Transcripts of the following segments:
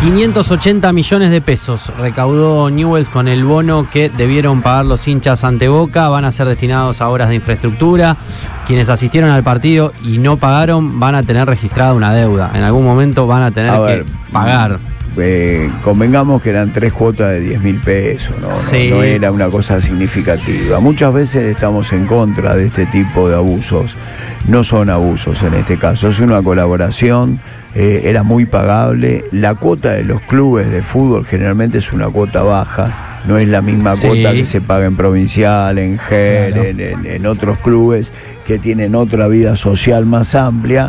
580 millones de pesos recaudó Newell's con el bono que debieron pagar los hinchas ante Boca. Van a ser destinados a obras de infraestructura. Quienes asistieron al partido y no pagaron van a tener registrada una deuda. En algún momento van a tener que pagar. Convengamos que eran 3 cuotas de 10.000 pesos, ¿no? Sí. No era una cosa significativa. Muchas veces estamos en contra de este tipo de abusos. No son abusos en este caso, es una colaboración, era muy pagable. La cuota de los clubes de fútbol generalmente es una cuota baja, no es la misma cuota que se paga en Provincial, en GER, claro, en otros clubes que tienen otra vida social más amplia.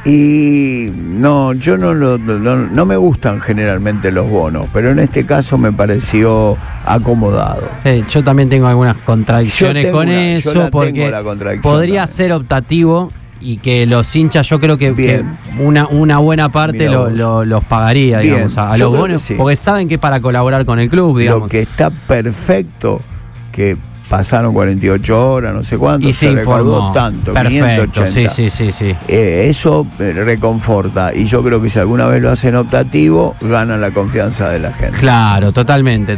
Y no, yo no me gustan generalmente los bonos, pero en este caso me pareció acomodado. Yo también tengo algunas contradicciones con eso, porque podría ser optativo y que los hinchas, yo creo que una buena parte los pagaría, digamos, a los bonos, sí, porque saben que es para colaborar con el club, digamos. Lo que está perfecto, que pasaron 48 horas, no sé cuánto, y se informó tanto, perfecto, 580. Sí. Eso reconforta, y yo creo que si alguna vez lo hacen optativo, ganan la confianza de la gente. Claro, totalmente.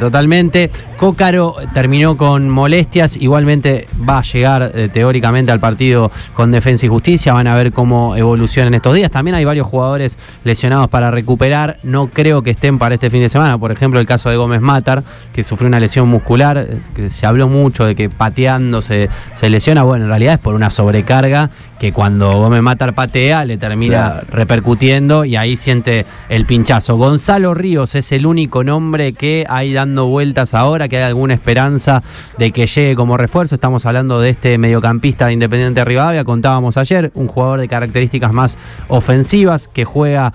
Cócaro terminó con molestias, igualmente va a llegar teóricamente al partido con Defensa y Justicia. Van a ver cómo evolucionan estos días. También hay varios jugadores lesionados para recuperar, no creo que estén para este fin de semana. Por ejemplo, el caso de Gómez Matar, que sufrió una lesión muscular, que se habló mucho de que pateando se lesiona. Bueno, en realidad es por una sobrecarga que cuando Gómez Matar patea le termina repercutiendo y ahí siente el pinchazo. Gonzalo Ríos es el único nombre que hay dando vueltas ahora, que hay alguna esperanza de que llegue como refuerzo. Estamos hablando de este mediocampista de Independiente Rivadavia, contábamos ayer, un jugador de características más ofensivas que juega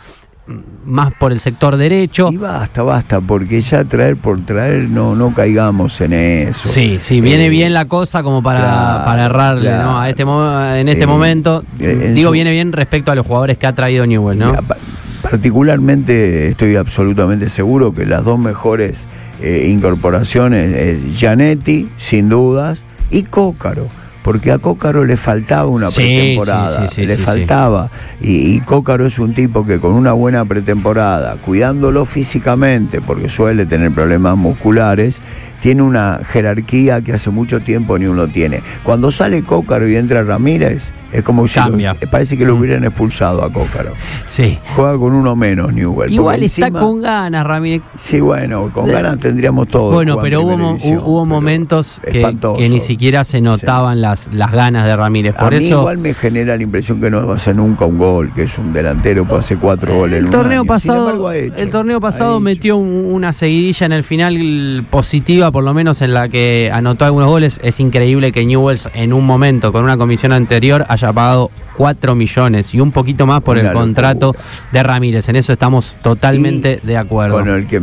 más por el sector derecho. Y basta, porque ya traer por traer no caigamos en eso. Sí, viene bien la cosa como para errarle, ¿no? A en este momento. Viene bien respecto a los jugadores que ha traído Newell's, ¿no? Particularmente estoy absolutamente seguro que las dos mejores incorporaciones es Gianetti, sin dudas, y Cócaro. Porque a Cócaro le faltaba una pretemporada, le faltaba. Y Cócaro es un tipo que con una buena pretemporada, cuidándolo físicamente, porque suele tener problemas musculares, tiene una jerarquía que hace mucho tiempo ni uno tiene. Cuando sale Cócaro y entra Ramírez, es como si parece que lo hubieran expulsado a Cócaro. Sí. Juega con uno menos Newell's. Igual está con ganas, Ramírez. Sí, bueno, con ganas tendríamos todo. Bueno, pero hubo momentos que ni siquiera se notaban las ganas de Ramírez. Por eso igual me genera la impresión que no hace nunca un gol, que es un delantero que hace 4 goles en el torneo pasado. El torneo pasado metió una seguidilla en el final positiva, por lo menos en la que anotó algunos goles. Es increíble que Newell's en un momento, con una comisión anterior, haya pagado 4 millones y un poquito más por el contrato de Ramírez. En eso estamos totalmente de acuerdo. Bueno, el que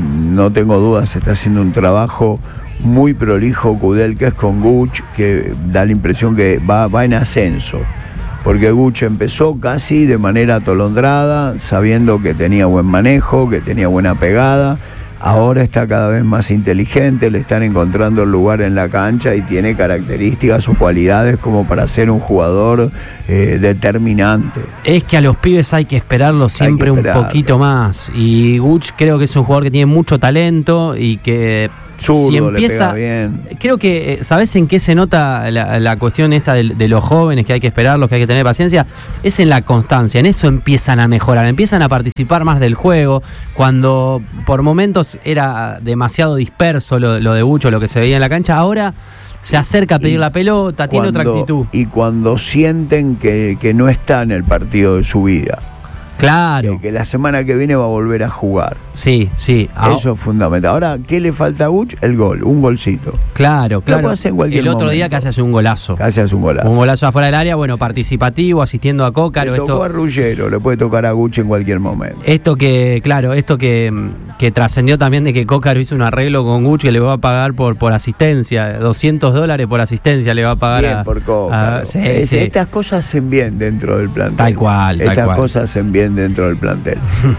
no tengo dudas está haciendo un trabajo muy prolijo Kudelka es con Guch, que da la impresión que va en ascenso, porque Guch empezó casi de manera atolondrada, sabiendo que tenía buen manejo, que tenía buena pegada. Ahora está cada vez más inteligente, le están encontrando el lugar en la cancha y tiene características o cualidades como para ser un jugador determinante. Es que a los pibes hay que esperarlo siempre un poquito más, y Guch creo que es un jugador que tiene mucho talento y que zurdo, si empieza, le pega bien. Creo que, ¿sabés en qué se nota la cuestión esta de los jóvenes, que hay que esperarlos, que hay que tener paciencia? Es en la constancia, en eso empiezan a mejorar, empiezan a participar más del juego. Cuando por momentos era demasiado disperso lo de Bucho, lo que se veía en la cancha, ahora se acerca a pedir la pelota, tiene otra actitud. Y cuando sienten que no está en el partido de su vida. Claro. Que la semana que viene va a volver a jugar. Sí. Eso es fundamental. Ahora, ¿qué le falta a Guch? El gol, un golcito. Claro. El otro día casi hace un golazo. Un golazo afuera del área, bueno, participativo, asistiendo a Cócaro. Le tocó a Ruggiero, le puede tocar a Guch en cualquier momento. Esto que trascendió también de que Cócaro hizo un arreglo con Guch que le va a pagar por asistencia, $200 por asistencia le va a pagar. Bien por Cócaro. Estas cosas hacen bien dentro del plantel. Tal cual. Estas cosas hacen bien dentro del plantel.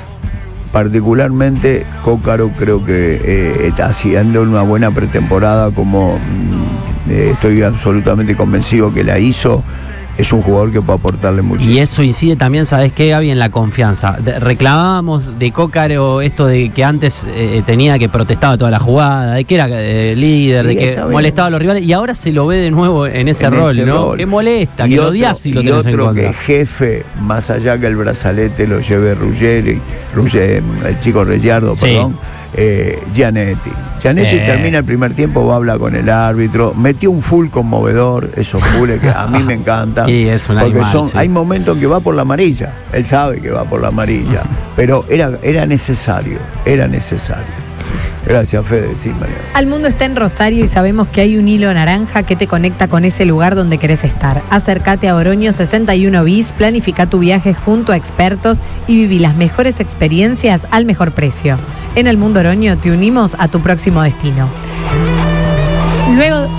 Particularmente Cócaro creo que está haciendo una buena pretemporada, como estoy absolutamente convencido que la hizo. es un jugador que puede aportarle muchísimo. Y eso incide también, ¿sabes qué, Gaby? En la confianza. Reclamábamos de Cócaro esto de que antes tenía que protestaba toda la jugada, de que era líder, de que molestaba a los rivales, y ahora se lo ve de nuevo en ese rol, ¿no? Que molesta, que lo odias si lo tenés en contra. Y otro que jefe, más allá que el brazalete lo lleve Ruggeri, el chico Reyardo, perdón, Gianetti. Termina el primer tiempo, va a hablar con el árbitro, metió un full conmovedor, esos fulls que a mí me encantan, porque hay momentos que va por la amarilla, él sabe que va por la amarilla, pero era necesario. Gracias, Fede. Sí, Mariana. Al Mundo está en Rosario y sabemos que hay un hilo naranja que te conecta con ese lugar donde querés estar. Acércate a Oroño 61 bis, planifica tu viaje junto a expertos y viví las mejores experiencias al mejor precio. En El Mundo Oroño te unimos a tu próximo destino. Luego